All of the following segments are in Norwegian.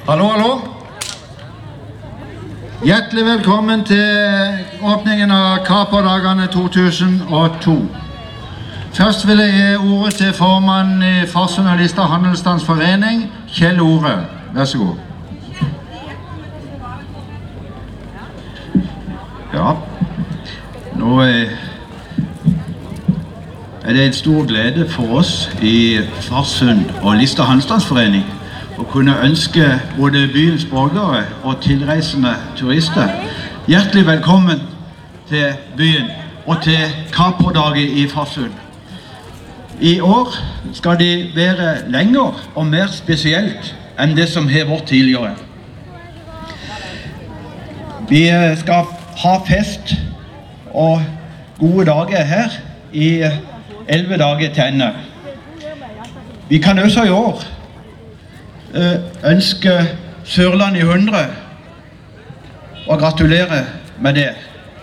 Hallo, hallo. Hjertelig velkommen til åpningen av Kaperdagene 2002. Først vil jeg gi ordet til formann i Farsund og Lista Handelsstandsforening, Kjell Ore. Vær så god. Ja, nå det en stor glede for oss i Farsund og Lista Handelsstandsforening å kunne ønske både byens borgere og tilreisende turister hjertelig velkommen til byen og til Kaperdager i Farsund. I år skal de være lenger og mer spesielt enn det som har vært tidligere. Vi skal ha fest og gode dager her i 11 dager til ende. Vi kan også i år ønske Sørland i 100 og gratulere med det.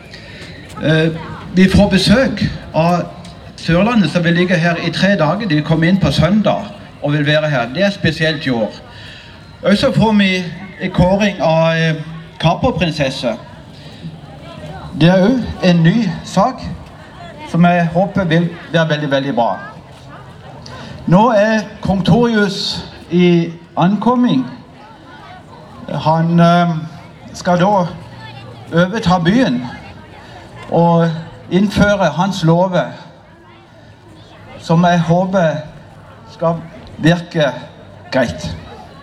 Vi får besøk av Sørlandet som vil ligge her i 3 dager. De kommer inn på søndag og vil være her. Det spesielt i år. Og så får vi en kåring av Kaperprinsesse. Det også en ny sak som jeg håper vil være veldig, veldig bra. Nå kong Torius i ankomming. Han skal da overta byen og innføre hans lover, som jeg håper skal virke greit.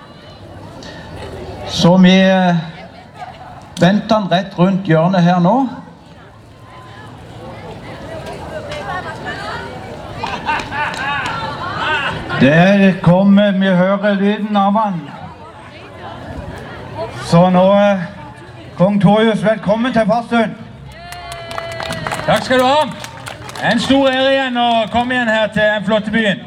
Så vi venter han rett rundt hjørnet her nå. Der kommer vi hører lyden av han. Så nå kong Torius, velkommen til Farsund. Takk skal du ha. En stor ære igjen å komme igjen her til den flotte byen.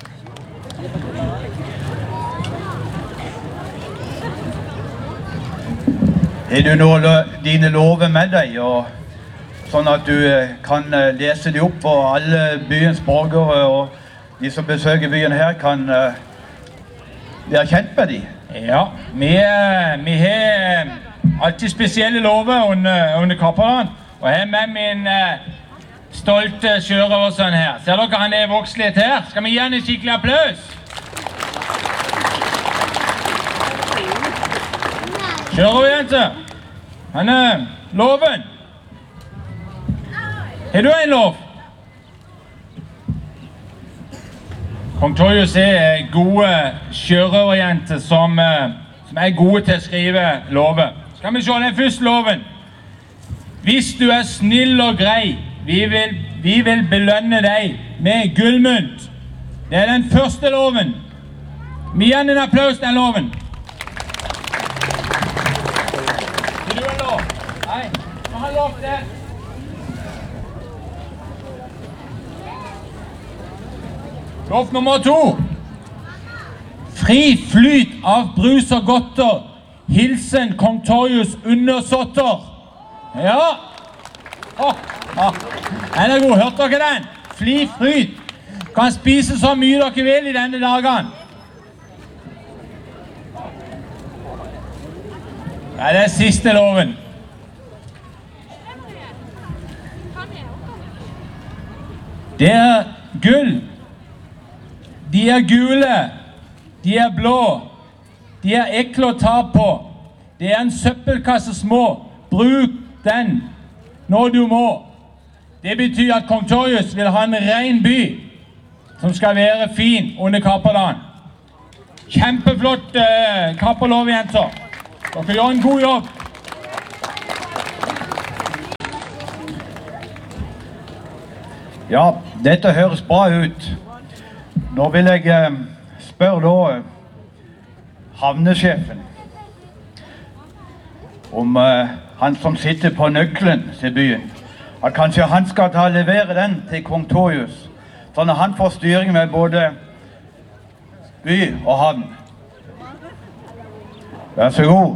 Har du nå dine lover med deg, og sånn at du kan lese de opp, og alle byens borgere og de som besøker byen her kan være kjent med de? Ja, vi har alltid spesielle lover under Kaperdagene, og jeg med min stolte sjørøversønn her. Ser dere han vokst litt her? Skal vi gi han en skikkelig applaus? Sjørøverjente, han loven. Har du en lov? Kong Torius gode sjørøverjenter som gode til å skrive lover. Skal vi se den første loven. Hvis du snill og grei, vi vil belønne deg med gullmynt. Det den første loven. Vi gir en applaus til den loven. Vil du en lov? Nei, nå har lov det. Lov nummer 2. Fri flyt av brus og godter. Hilsen kong Torius undersåtter. Ja. Den god, hørte dere den? Fri flyt. Kan spise så mye dere vil i denne dagen. Det siste loven. Det gull. De gule, de blå, de ekle å ta på. Det en søppelkasse små. Bruk den når du må. Det betyr at kong Torius vil ha en ren by som skal være fin under Kaperdagen. Kjempeflott Kaperlov, jenter. Dere gjør en god jobb. Ja, dette høres bra ut. Nå vil jeg spørre da havnesjefen om han som sitter på nøkkelen til byen, at kanskje han skal levere den til kong Torius, sånn at han får styring med både by og havn. Vær så god.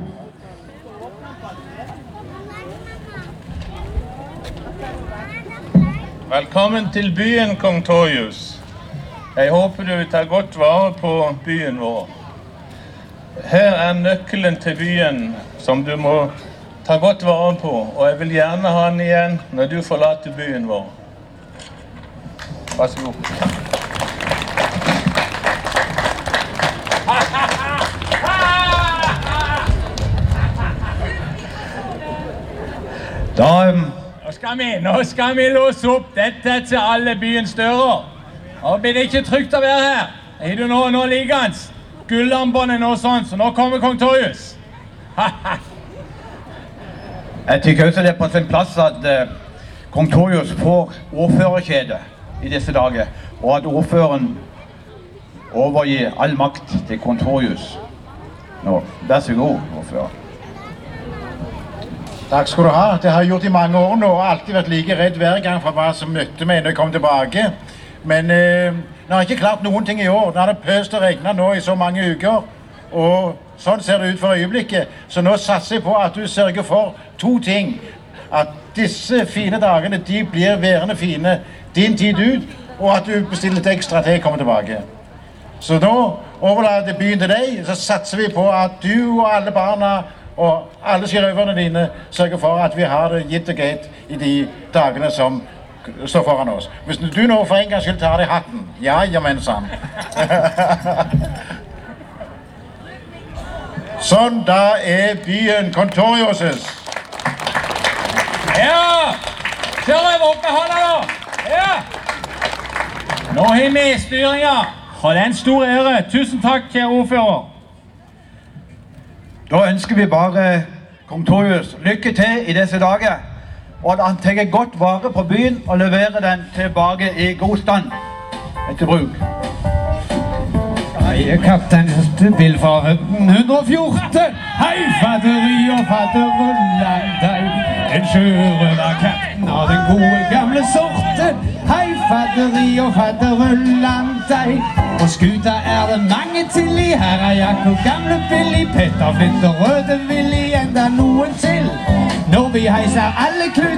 Velkommen til byen, kong Torius. Jeg håper du tar godt vare på byen vår. Her er nøkkelen til byen som du må ta godt vare på, og jeg vil gjerne ha den igjen når du forlater byen vår. Vær så god. Nå skal vi låse opp dette til alle byens dører. Og blir det ikke trygt å være her. Er du nå liggende? Gullarmbåndet nå sånn, så nå kommer kong Torjus. Jeg tykker også det er på sin plass at kong Torjus får ordførerkjede i disse dager, og at ordføreren overgir all makt til kong Torjus. Nå, vær så god, ordfører. Takk skal du ha. Det har jeg gjort i mange år nå, og alltid vært like redd hver gang for hva som møtte meg når jeg kom tilbake. Men nå har jeg ikke klart noen ting i år. Nå har det pøst og regnet nå i så mange uker, og sånn ser det ut for øyeblikket. Så nå satser jeg på at du sørger for to ting. At disse fine dagene, de blir værende fine din tid ut, og at du bestiller litt ekstra til jeg kommer tilbake. Så nå overlater jeg byen til deg, så satser vi på at du og alle barna og alle sjørøverne dine sørger for at vi har det gitt og greit i de dagene som står foran oss. Hvis du nå for en gang skyld tar deg hatten, jamen sann. Sånn, da er byen kong Torjus'. Ja! Sjørøver opp med hånda nå! Ja! Nå har vi styringa, og det er en stor ære. Tusen takk, kjære ordfører. Da ønsker vi bare kong Torjus lykke til i disse dager, og at han tar godt vare på byen og leverer den tilbake i god stand etter bruk. Jeg er kaptein Bill fra 1714. Hei, fadderi og fadderullan deg. En sjørøverkaptein av den gode gamle sorten. Hei, fadderi og fadderullan deg. På skuta er det mange til i. Her er Jack og gamle Billy, Petter, Flint og Røde Willy, enda noen til. Når vi heiser alle klut